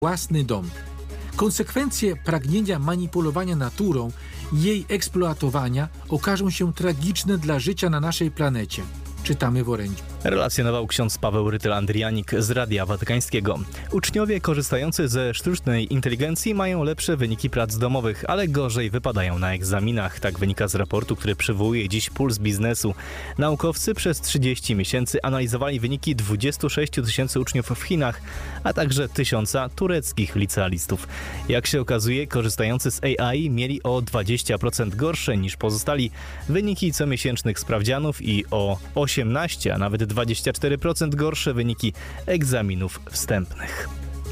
własny dom. Konsekwencje pragnienia manipulowania naturą i jej eksploatowania okażą się tragiczne dla życia na naszej planecie. Czytamy w orędziu. Relacjonował ksiądz Paweł Rytyl-Andrianik z Radia Watykańskiego. Uczniowie korzystający ze sztucznej inteligencji mają lepsze wyniki prac domowych, ale gorzej wypadają na egzaminach. Tak wynika z raportu, który przywołuje dziś Puls Biznesu. Naukowcy przez 30 miesięcy analizowali wyniki 26 000 uczniów w Chinach, a także 1000 tureckich licealistów. Jak się okazuje, korzystający z AI mieli o 20% gorsze niż pozostali wyniki comiesięcznych sprawdzianów i o 18, a nawet 24% gorsze wyniki egzaminów wstępnych.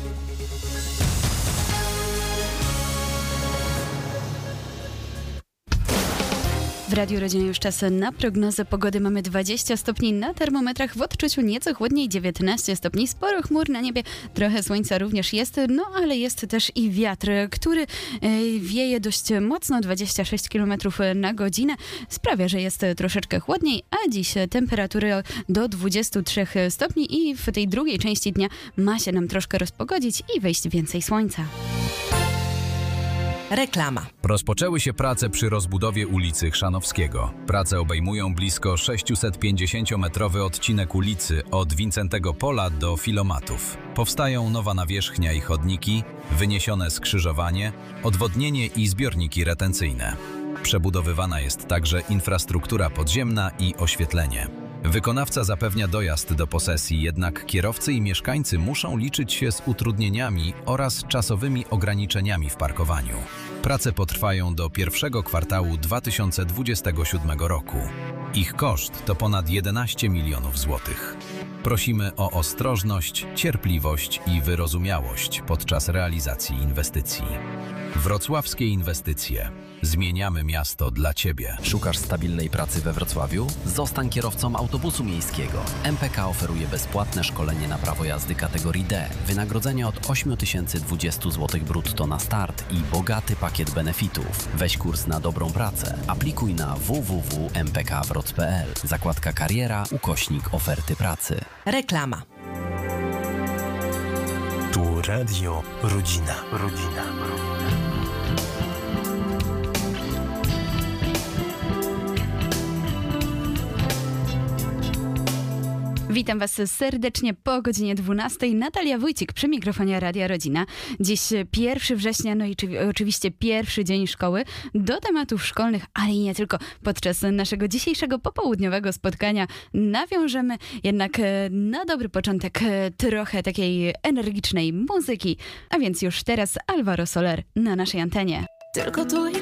W Radiu Rodzina już czas na prognozę pogody. Mamy 20 stopni na termometrach, w odczuciu nieco chłodniej 19 stopni. Sporo chmur na niebie, trochę słońca również jest, no ale jest też i wiatr, który wieje dość mocno, 26 km na godzinę. Sprawia, że jest troszeczkę chłodniej, a dziś temperatury do 23 stopni i w tej drugiej części dnia ma się nam troszkę rozpogodzić i wejść więcej słońca. Reklama. Rozpoczęły się prace przy rozbudowie ulicy Chrzanowskiego. Prace obejmują blisko 650-metrowy odcinek ulicy od Wincentego Pola do Filomatów. Powstają nowa nawierzchnia i chodniki, wyniesione skrzyżowanie, odwodnienie i zbiorniki retencyjne. Przebudowywana jest także infrastruktura podziemna i oświetlenie. Wykonawca zapewnia dojazd do posesji, jednak kierowcy i mieszkańcy muszą liczyć się z utrudnieniami oraz czasowymi ograniczeniami w parkowaniu. Prace potrwają do pierwszego kwartału 2027 roku. Ich koszt to ponad 11 milionów złotych. Prosimy o ostrożność, cierpliwość i wyrozumiałość podczas realizacji inwestycji. Wrocławskie Inwestycje. Zmieniamy miasto dla Ciebie. Szukasz stabilnej pracy we Wrocławiu? Zostań kierowcą autobusu miejskiego. MPK oferuje bezpłatne szkolenie na prawo jazdy kategorii D, wynagrodzenie od 8020 zł brutto na start i bogaty pakiet benefitów. Weź kurs na dobrą pracę. Aplikuj na www.mpkwroc.pl. Zakładka kariera, /oferty pracy. Reklama. Tu Radio Rodzina. Witam Was serdecznie po godzinie 12. Natalia Wójcik przy mikrofonie Radia Rodzina. Dziś 1 września, no i oczywiście pierwszy dzień szkoły. Do tematów szkolnych, ale i nie tylko. Podczas naszego dzisiejszego popołudniowego spotkania nawiążemy jednak na dobry początek trochę takiej energicznej muzyki. A więc już teraz Alvaro Soler na naszej antenie. Tylko tu